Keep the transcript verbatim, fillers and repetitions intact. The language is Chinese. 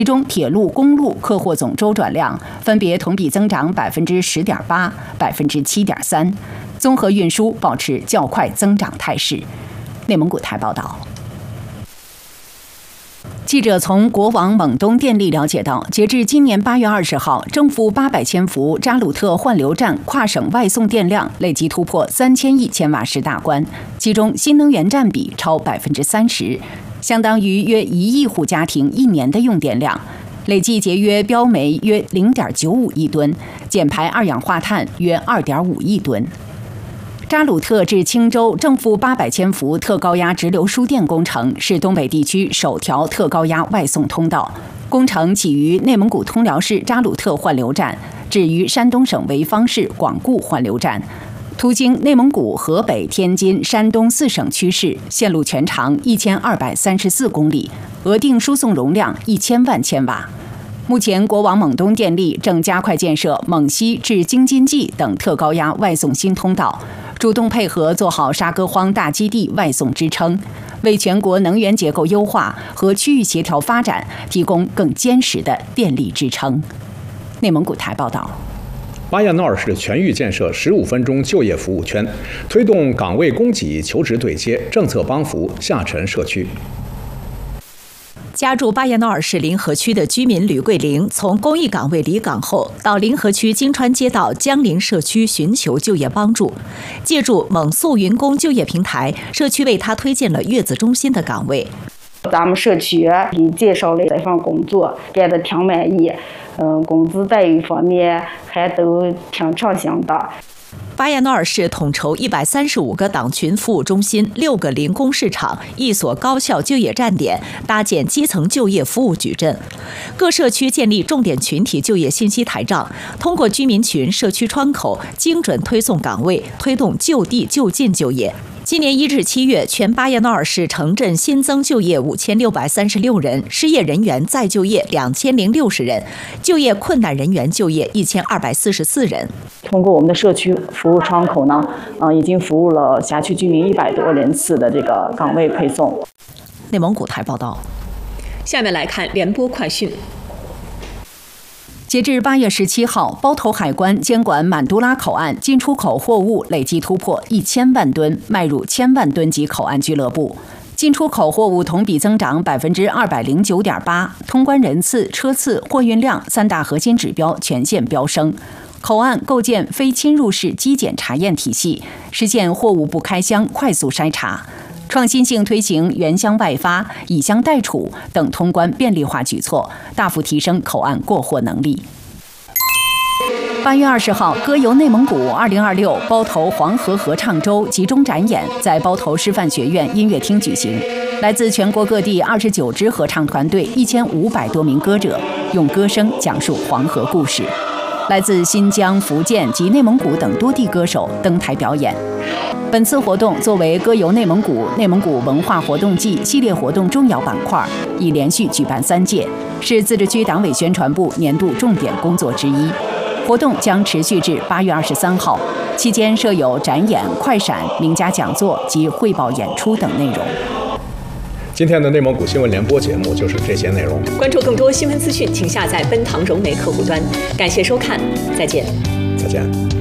其中，铁路、公路客货总周转量分别同比增长百分之十点八、百分之七点三，综合运输保持较快增长态势。内蒙古台报道。记者从国网蒙东电力了解到，截至今年八月二十号，正负八百千伏扎鲁特换流站跨省外送电量累计突破三千亿千瓦时大关，其中新能源占比超百分之三十。相当于约一亿户家庭一年的用电量，累计节约标煤约零点九五亿吨，减排二氧化碳约二点五亿吨。扎鲁特至青州正负八百千伏特高压直流输电工程是东北地区首条特高压外送通道，工程起于内蒙古通辽市扎鲁特换流站，止于山东省潍坊市广固换流站。途经内蒙古、河北、天津、山东四省区市，线路全长一千二百三十四公里，额定输送容量一千万千瓦。目前，国网蒙东电力正加快建设蒙西至京津冀等特高压外送新通道，主动配合做好沙戈荒大基地外送支撑，为全国能源结构优化和区域协调发展提供更坚实的电力支撑。内蒙古台报道。 巴彦淖尔市全域建设十五分钟就业服务圈，推动岗位供给、求职对接，政策帮扶下沉社区。 家住巴彦淖尔市临河区的居民吕桂玲，从公益岗位离岗后，到临河区金川街道江陵社区寻求就业帮助。借助蒙素云工就业平台，社区为他推荐了月子中心的岗位。 咱们社区给介绍了这份工作，干得挺满意。嗯，工资待遇方面还都挺畅行的。 巴彦淖尔市统筹一百三十五个党群服务中心、六个零工市场、一所高校就业站点，搭建基层就业服务矩阵。各社区建立重点群体就业信息台账，通过居民群、社区窗口精准推送岗位，推动就地就近就业。今年一至七月，全巴彦淖尔市城镇新增就业五千六百三十六人，失业人员再就业两千零六十人，就业困难人员就业一千二百四十四人。 通过我们的社区服务窗口呢，呃，已经服务了辖区居民一百多人次的这个岗位配送。 内蒙古台报道。 下面来看联播快讯。 截至八月十七号，包头海关监管满都拉口岸进出口货物累计突破一千万吨，迈入千万吨级口岸俱乐部。进出口货物同比增长百分之二百零九点八，通关人次、车次、货运量三大核心指标全线飙升。口岸构建非侵入式机检查验体系，实现货物不开箱快速筛查。创新性推行原箱外发、以箱代储等通关便利化举措，大幅提升口岸过货能力。八月二十号，歌游内蒙古二零二六包头黄河合唱周集中展演在包头师范学院音乐厅举行。来自全国各地二十九支合唱团队，一千五百多名歌者用歌声讲述黄河故事。来自新疆、福建及内蒙古等多地歌手登台表演。本次活动作为歌游内蒙古内蒙古文化活动季系列活动重要板块，已连续举办三届，是自治区党委宣传部年度重点工作之一。活动将持续至八月二十三号，期间设有展演、快闪、名家讲座及汇报演出等内容。 今天的内蒙古新闻联播节目就是这些内容。 关注更多新闻资讯，请下载奔腾融媒客户端。感谢收看，再见。 再见。